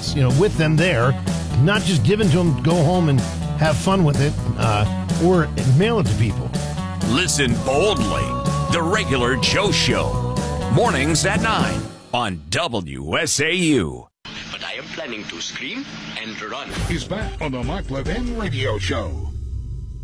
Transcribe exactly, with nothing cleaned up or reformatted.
it's, you know, with them there, not just given to them, go home and have fun with it, uh, or mail it to people. Listen boldly. The Regular Joe Show. Mornings at nine on W S A U. But I am planning to scream and run. He's back on the Mark Levin Radio Show.